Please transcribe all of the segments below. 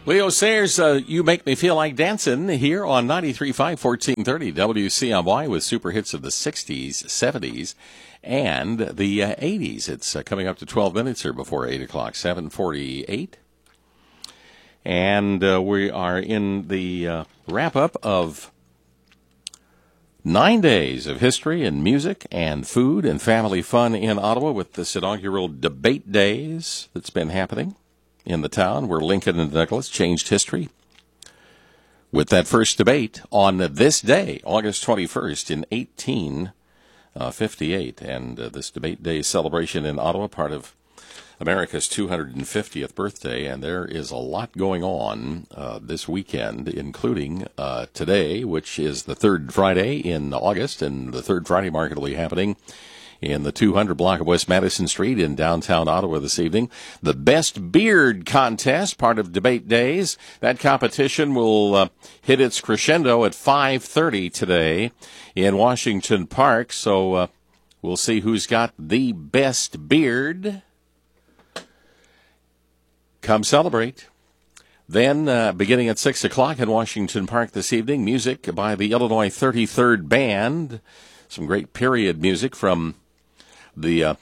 Leo Sayers, You Make Me Feel Like Dancing here on 93.5, 1430 WCMY with super hits of the 60s, 70s, and the 80s. It's coming up to 12 minutes here before 8 o'clock, 7:48. And we are in the wrap-up of 9 days of history and music and food and family fun in Ottawa with this inaugural Debate Days that's been happening in the town where Lincoln and Douglas changed history with that first debate on this day, August 21st in 1858. And this Debate Day celebration in Ottawa, part of America's 250th birthday, and there is a lot going on this weekend, including today, which is the third Friday in August, and the third Friday market will be happening in the 200 block of West Madison Street in downtown Ottawa this evening. The Best Beard Contest, part of Debate Days. That competition will hit its crescendo at 5:30 today in Washington Park. So we'll see who's got the best beard. Come celebrate. Then, beginning at 6 o'clock in Washington Park this evening, music by the Illinois 33rd Band. Some great period music from the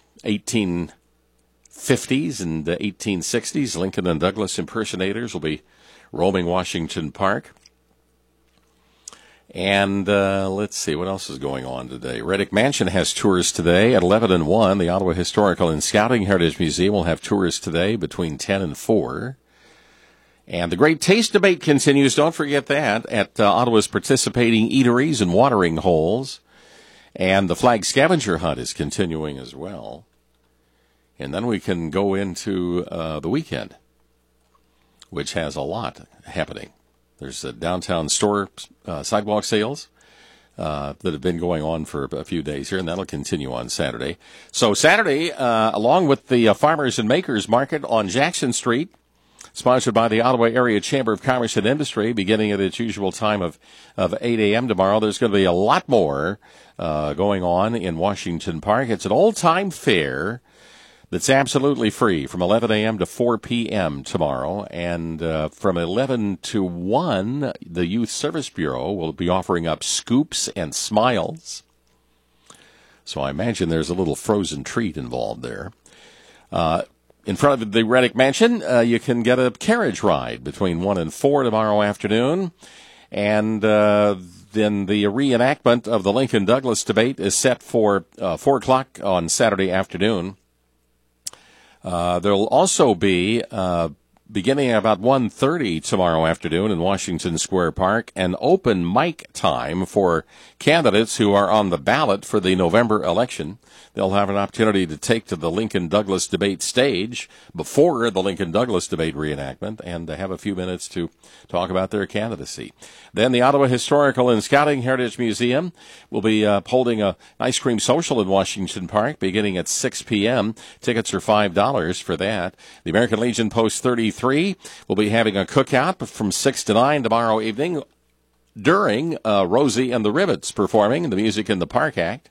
1850s and the 1860s. Lincoln and Douglas impersonators will be roaming Washington Park. And let's see, what else is going on today? Reddick Mansion has tours today at 11 and 1. The Ottawa Historical and Scouting Heritage Museum will have tours today between 10 and 4. And the Great Taste Debate continues, don't forget that, at Ottawa's participating eateries and watering holes. And the Flag Scavenger Hunt is continuing as well. And then we can go into the weekend, which has a lot happening. There's downtown store sidewalk sales that have been going on for a few days here, and that'll continue on Saturday. So Saturday, along with the Farmers and Makers Market on Jackson Street, sponsored by the Ottawa Area Chamber of Commerce and Industry, beginning at its usual time of 8 a.m. tomorrow. There's going to be a lot more going on in Washington Park. It's an old-time fair that's absolutely free from 11 a.m. to 4 p.m. tomorrow. And from 11 to 1, the Youth Service Bureau will be offering up scoops and smiles. So I imagine there's a little frozen treat involved there. In front of the Reddick Mansion, you can get a carriage ride between 1 and 4 tomorrow afternoon. And then the reenactment of the Lincoln-Douglas debate is set for 4 o'clock on Saturday afternoon. There'll also be, beginning at about 1:30 tomorrow afternoon in Washington Square Park, an open mic time for candidates who are on the ballot for the November election. They'll have an opportunity to take to the Lincoln-Douglas debate stage before the Lincoln-Douglas debate reenactment and to have a few minutes to talk about their candidacy. Then the Ottawa Historical and Scouting Heritage Museum will be holding an ice cream social in Washington Park beginning at 6 p.m. Tickets are $5 for that. The American Legion Post 33 will be having a cookout from 6 to 9 tomorrow evening during Rosie and the Rivets performing the Music in the Park Act.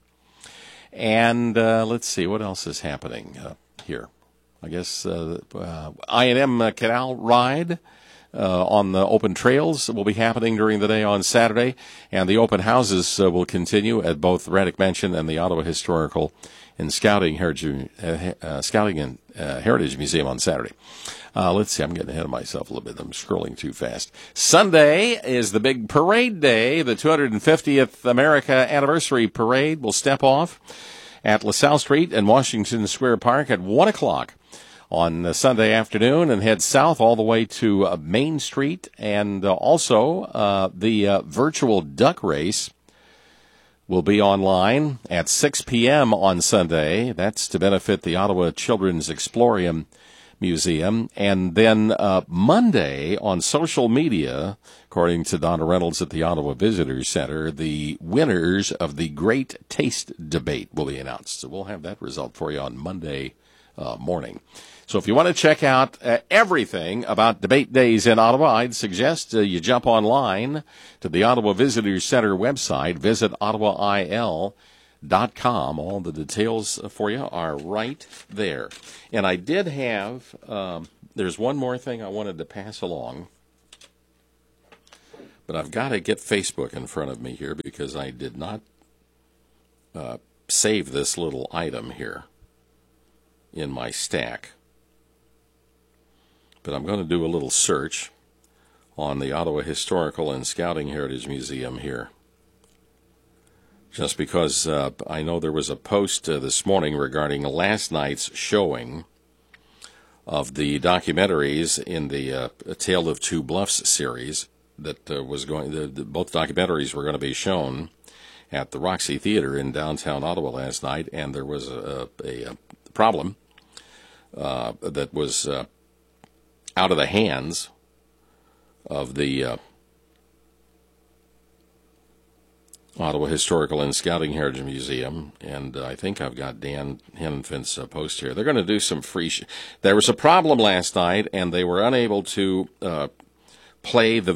And let's see, what else is happening here? I guess I&M Canal Ride on the open trails will be happening during the day on Saturday, and the open houses will continue at both Reddick Mansion and the Ottawa Historical and Scouting Heritage Museum on Saturday. Let's see, I'm getting ahead of myself a little bit. I'm scrolling too fast. Sunday is the big parade day. The 250th America Anniversary Parade will step off at LaSalle Street and Washington Square Park at 1 o'clock on Sunday afternoon and head south all the way to Main Street. And also the virtual duck race will be online at 6 p.m. on Sunday. That's to benefit the Ottawa Children's Explorium Museum. And then Monday on social media, according to Donna Reynolds at the Ottawa Visitors Center, the winners of the Great Taste Debate will be announced. So we'll have that result for you on Monday morning. So if you want to check out everything about Debate Days in Ottawa, I'd suggest you jump online to the Ottawa Visitors Center website. Visit ottawail.com. All the details for you are right there. And I did have, there's one more thing I wanted to pass along. But I've got to get Facebook in front of me here because I did not save this little item here in my stack. But I'm going to do a little search on the Ottawa Historical and Scouting Heritage Museum here. Just because I know there was a post this morning regarding last night's showing of the documentaries in the Tale of Two Bluffs series that was going. Both documentaries were going to be shown at the Roxy Theater in downtown Ottawa last night, and there was a problem that was out of the hands of the Ottawa Historical and Scouting Heritage Museum, and I think I've got Dan Henfin's post here. They're going to do some free. There was a problem last night, and they were unable to play the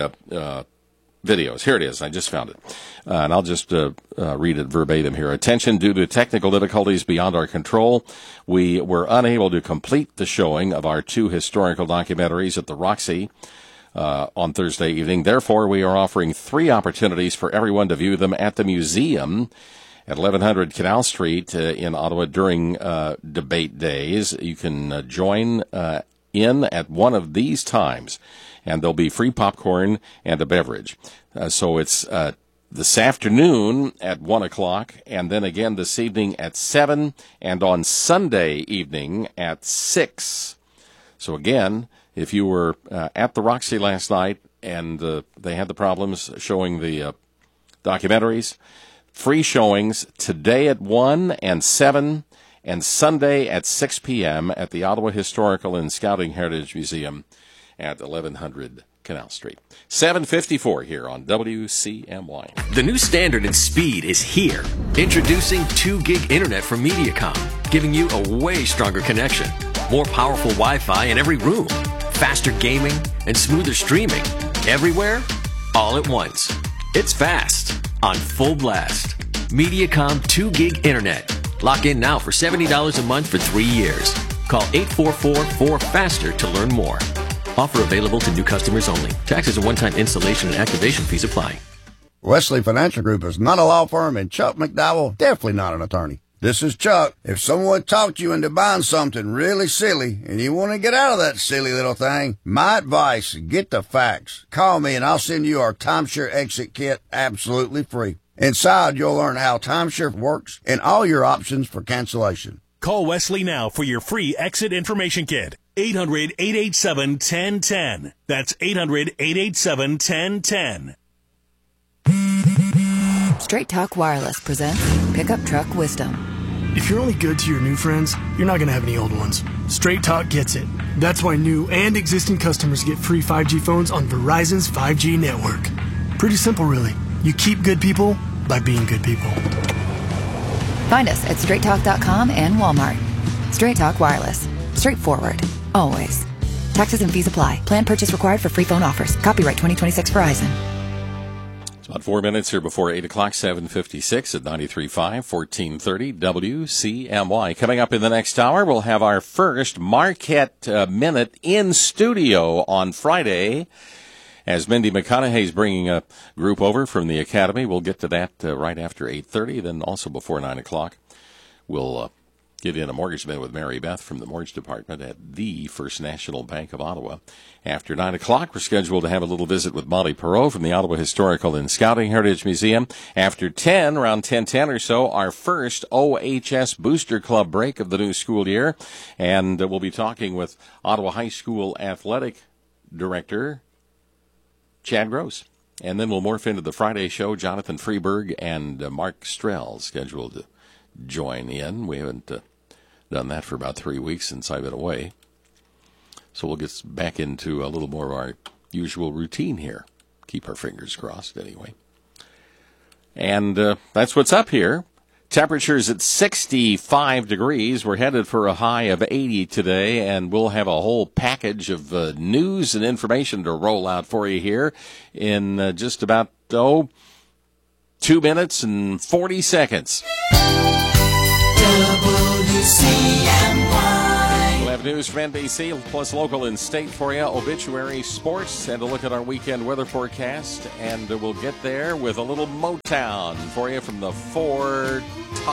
videos. Here it is. I just found it, and I'll just read it verbatim here. Attention, due to technical difficulties beyond our control, we were unable to complete the showing of our two historical documentaries at the Roxy on Thursday evening. Therefore, we are offering 3 opportunities for everyone to view them at the museum at 1100 Canal Street in Ottawa during debate days. You can join in at one of these times, and there'll be free popcorn and a beverage. So it's this afternoon at 1 o'clock, and then again this evening at 7, and on Sunday evening at 6. So again, if you were at the Roxy last night and they had the problems showing the documentaries, free showings today at 1 and 7 and Sunday at 6 p.m. at the Ottawa Historical and Scouting Heritage Museum at 1100 Canal Street. 7:54 here on WCMY. The new standard in speed is here. Introducing 2 gig internet from Mediacom, giving you a way stronger connection. More powerful Wi-Fi in every room. Faster gaming and smoother streaming. Everywhere, all at once. It's fast, on full blast. Mediacom 2 gig internet. Lock in now for $70 a month for 3 years. Call 844-4FASTER to learn more. Offer available to new customers only. Taxes and one-time installation and activation fees apply. Wesley Financial Group is not a law firm, and Chuck McDowell definitely not an attorney. This is Chuck. If someone talked you into buying something really silly and you want to get out of that silly little thing, my advice, get the facts. Call me and I'll send you our timeshare exit kit absolutely free. Inside, you'll learn how timeshare works and all your options for cancellation. Call Wesley now for your free exit information kit. 800-887-1010. That's 800-887-1010. Straight Talk Wireless presents Pickup Truck Wisdom. If you're only good to your new friends, you're not going to have any old ones. Straight Talk gets it. That's why new and existing customers get free 5G phones on Verizon's 5G network. Pretty simple, really. You keep good people by being good people. Find us at straighttalk.com and Walmart. Straight Talk Wireless. Straightforward. Always. Taxes and fees apply. Plan purchase required for free phone offers. Copyright 2026 Verizon. About 4 minutes here before 8 o'clock, 7:56 at 93.5, 1430 WCMY. Coming up in the next hour, we'll have our first Marquette Minute in studio on Friday, as Mindy McConaughey is bringing a group over from the Academy. We'll get to that right after 8:30, then also before 9 o'clock. We'll get in a mortgage minute with Mary Beth from the mortgage department at the First National Bank of Ottawa. After 9 o'clock, we're scheduled to have a little visit with Molly Perot from the Ottawa Historical and Scouting Heritage Museum. After 10, around 10:10 or so, our first OHS Booster Club break of the new school year. And we'll be talking with Ottawa High School Athletic Director Chad Gross. And then we'll morph into the Friday show. Jonathan Freeberg and Mark Strell scheduled to join in. We haven't done that for about 3 weeks since I've been away. So we'll get back into a little more of our usual routine here. Keep our fingers crossed, anyway. And that's what's up here. Temperatures at 65 degrees. We're headed for a high of 80 today, and we'll have a whole package of news and information to roll out for you here in just about, 2 minutes and 40 seconds. WCMY. have news from NBC plus local and state for you, obituary, sports, and a look at our weekend weather forecast. And we'll get there with a little Motown for you from the 4